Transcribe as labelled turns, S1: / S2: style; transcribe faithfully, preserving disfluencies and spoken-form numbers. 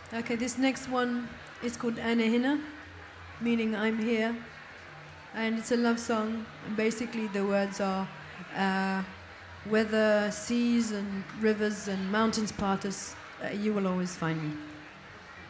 S1: Okay, this next one is called Anne Hinna, meaning I'm here. And it's a love song. And basically, the words are uh, whether seas and rivers and mountains part us, uh, you will always find me.